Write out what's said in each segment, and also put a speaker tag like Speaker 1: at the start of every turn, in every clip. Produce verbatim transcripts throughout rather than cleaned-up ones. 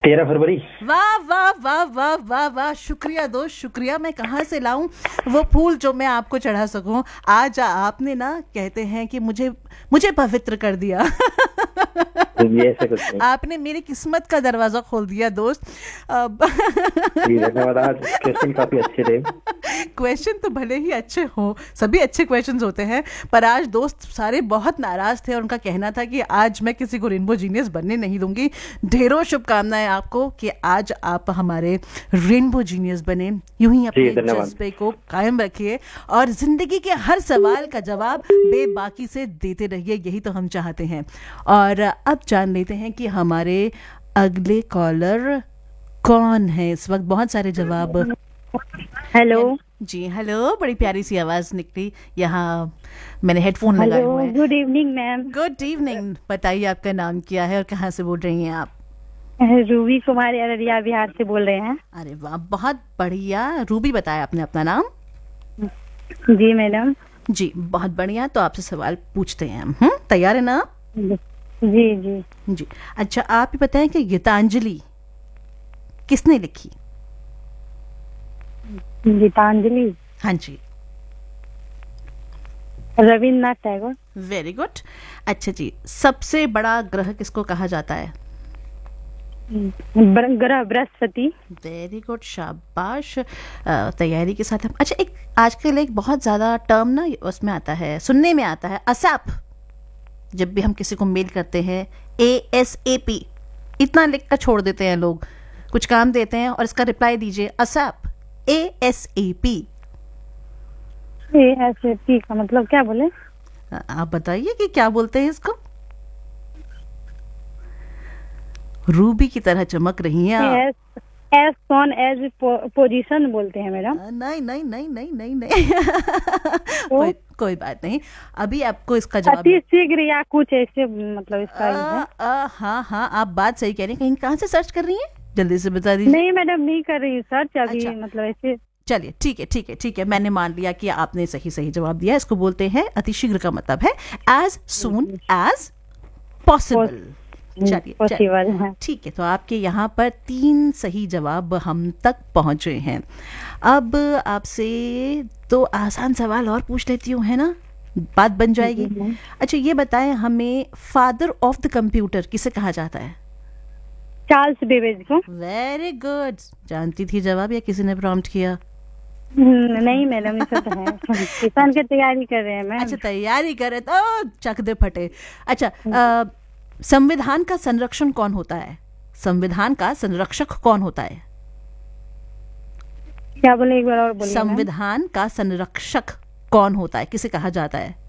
Speaker 1: तेरह फरवरी।
Speaker 2: वाह वाह वाह वाह वाह वाह, शुक्रिया दोस्त, शुक्रिया। मैं कहाँ से लाऊं वो फूल जो मैं आपको चढ़ा सकूं। आज आपने ना, कहते हैं कि मुझे मुझे पवित्र कर दिया।
Speaker 1: जी, ऐसा कुछ नहीं।
Speaker 2: आपने मेरी किस्मत का दरवाजा खोल दिया दोस्त। अब
Speaker 1: जी धन्यवाद। आज क्वेश्चन काफी अच्छे थे।
Speaker 2: क्वेश्चन तो भले ही अच्छे हो, सभी अच्छे क्वेश्चंस होते हैं, पर आज दोस्त सारे बहुत नाराज थे और उनका कहना था कि आज मैं किसी को रेनबो जीनियस बनने नहीं दूंगी। ढेरों शुभकामनाएं आपको कि आज आप हमारे रेनबो जीनियस बने। यूं ही अपने जज्बे को कायम रखिए और जिंदगी के हर सवाल का जवाब बेबाकी से देते रहिए, यही तो हम चाहते हैं। और अब जान लेते हैं कि हमारे अगले कॉलर कौन है। इस वक्त बहुत सारे जवाब।
Speaker 3: हेलो
Speaker 2: जी हेलो, बड़ी प्यारी सी आवाज निकली। यहाँ मैंने हेडफोन लगाए हुए हैं।
Speaker 3: Good evening ma'am.
Speaker 2: Good evening. बताइए आपका नाम क्या है और कहाँ से बोल रही हैं आप?
Speaker 3: रूबी कुमारी, अररिया बिहार से बोल रहे हैं।
Speaker 2: अरे वाह, बहुत बढ़िया। रूबी बताया आपने अपना नाम?
Speaker 3: जी मैडम।
Speaker 2: जी बहुत बढ़िया। तो आपसे सवाल पूछते हैं हम। हम्म तैयार है ना?
Speaker 3: जी जी
Speaker 2: जी। अच्छा आप ही बताएं कि गीतांजलि किसने लिखी?
Speaker 3: गीतांजलि?
Speaker 2: हाँ जी,
Speaker 3: रविन्द्रनाथ टैगोर।
Speaker 2: Very good. अच्छा जी, सबसे बड़ा ग्रह किसको कहा जाता है?
Speaker 3: ग्रह बृहस्पति।
Speaker 2: वेरी गुड, शाबाश। तैयारी के साथ हम। अच्छा, एक आजकल एक बहुत ज्यादा टर्म ना उसमें आता है, सुनने में आता है, असैप। जब भी हम किसी को मेल करते हैं, ए एस ए पी इतना लिख कर छोड़ देते हैं लोग। कुछ काम देते हैं और इसका रिप्लाई दीजिए असैप, A S A P.
Speaker 3: A S A P का मतलब क्या बोले?
Speaker 2: आप बताइए कि क्या बोलते हैं इसको। रूबी की तरह चमक रही हैं आप।
Speaker 3: एस ऑन एज पोजीशन बोलते हैं मैडम।
Speaker 2: नहीं नहीं नहीं नहीं नहीं नहीं। कोई कोई बात नहीं, अभी आपको इसका जवाब
Speaker 3: अति शीघ्र या कुछ ऐसे मतलब इसका
Speaker 2: आ, आ, हाँ हाँ, आप बात सही कह रही हैं। कहीं कहाँ से सर्च कर रही हैं, जल्दी से बता दीजिए।
Speaker 3: नहीं मैडम, नहीं कर रही सर्च अभी। अच्छा। मतलब ऐसे।
Speaker 2: चलिए ठीक है ठीक है ठीक है, मैंने मान लिया कि आपने सही सही जवाब दिया। इसको बोलते हैं अतिशीघ्र का मतलब है एज सून एज पॉसिबल। चलिए ठीक है, तो आपके यहाँ पर तीन सही जवाब हम तक पहुंचे हैं। अब आपसे दो आसान सवाल और पूछ लेती हूँ, है ना, बात बन जाएगी। अच्छा ये बताएं हमें, फादर ऑफ द कंप्यूटर किसे कहा जाता है?
Speaker 3: चार्ल्स बेबेज को।
Speaker 2: Very good. जानती थी जवाब या किसी ने प्रॉम्प्ट किया?
Speaker 3: नहीं मैडम, ऐसा तो है। किसान की तैयारी कर रहे हैं मैम।
Speaker 2: अच्छा तैयारी कर रहे तो चक दे फटे। अच्छा, आ, संविधान का संरक्षण कौन होता है? संविधान का संरक्षक कौन होता है?
Speaker 3: क्या बोले, एक बार और बोलिए।
Speaker 2: संविधान का संरक्षक कौन होता है, किसे कहा जाता है?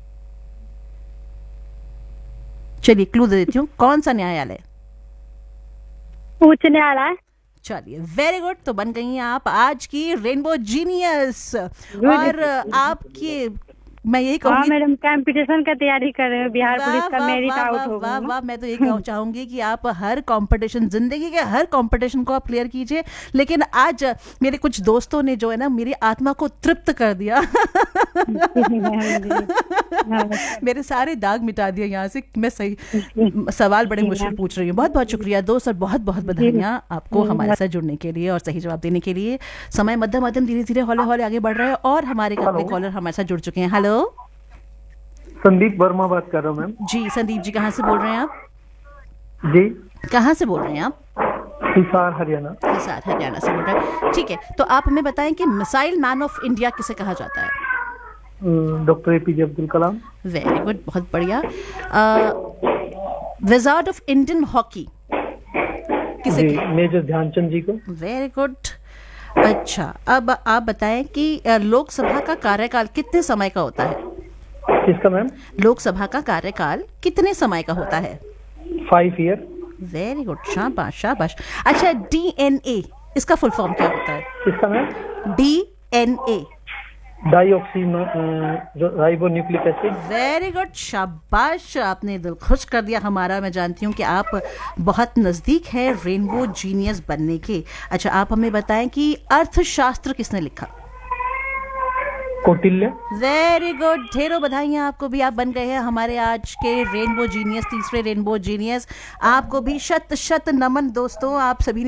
Speaker 2: चलिए क्लू दे देती हूँ, कौन सा न्यायालय?
Speaker 3: उच्च न्यायालय।
Speaker 2: चलिए वेरी गुड। तो बन गई हैं आप आज की रेनबो जीनियस। और आपकी मैं यही कहूंगी,
Speaker 3: मैडम कंपटीशन का तैयारी कर रहे हो, बिहार पुलिस का मेरिट आउट हो
Speaker 2: वाह वाह। मैं तो यही कहना चाहूंगी कि आप हर कंपटीशन, जिंदगी के हर कंपटीशन को आप क्लियर कीजिए। लेकिन आज मेरे कुछ दोस्तों ने जो है ना, मेरी आत्मा को तृप्त कर दिया। मेरे सारे दाग मिटा दिया यहाँ से। मैं सही सवाल बड़े मुश्किल पूछ रही हूँ। बहुत बहुत शुक्रिया दोस्त और बहुत बहुत बधाइयाँ आपको हमारे साथ जुड़ने के लिए और सही जवाब देने के लिए। समय मध्यम मध्यम धीरे धीरे हौले हौले आगे बढ़ रहा है और हमारे अगले कॉलर हमारे साथ जुड़ चुके हैं। हेलो,
Speaker 4: संदीप वर्मा बात कर रहा हूँ मैम।
Speaker 2: जी संदीप जी, कहाँ से बोल रहे हैं आप?
Speaker 4: जी,
Speaker 2: कहाँ से बोल रहे हैं आप?
Speaker 4: हिसार हरियाणा।
Speaker 2: हिसार हरियाणा से बोल रहे हैं, ठीक है। तो आप हमें बताएं कि मिसाइल मैन ऑफ इंडिया किसे कहा जाता है?
Speaker 4: Doctor APJ Abdul Kalam.
Speaker 2: Very good, बहुत बढ़िया। विजार्ड ऑफ इंडियन हॉकी किसे?
Speaker 4: मेजर ध्यानचंद जी को।
Speaker 2: Very good. अच्छा, अब आप बताएं कि लोकसभा का कार्यकाल कितने समय का होता है?
Speaker 4: किसका मैम?
Speaker 2: लोकसभा का कार्यकाल कितने समय का होता है?
Speaker 4: Five year.
Speaker 2: वेरी गुड, शाबाश शाबाश। अच्छा, डीएनए इसका फुल फॉर्म क्या होता है?
Speaker 4: किसका ma'am?
Speaker 2: DNA.
Speaker 4: Dioxy ribo nucleic acid.
Speaker 2: Very good, शाबाश। आपने दिल खुश कर दिया हमारा। मैं जानती हूँ कि आप बहुत नजदीक है रेनबो जीनियस बनने के। अच्छा, आप हमें बताएं कि अर्थशास्त्र किसने लिखा?
Speaker 4: कौटिल्य।
Speaker 2: वेरी गुड, ढेरों बधाइयाँ आपको भी। आप बन गए हैं हमारे आज के रेनबो जीनियस, तीसरे रेनबो जीनियस। आपको भी शत शत नमन दोस्तों। आप सभी